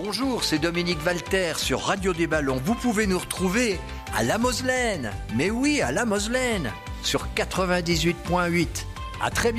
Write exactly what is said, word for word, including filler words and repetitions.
Bonjour, c'est Dominique Walter sur Radio des Ballons. Vous pouvez nous retrouver à La Moselaine. Mais oui, à La Moselaine, sur quatre-vingt-dix-huit virgule huit. À très bientôt.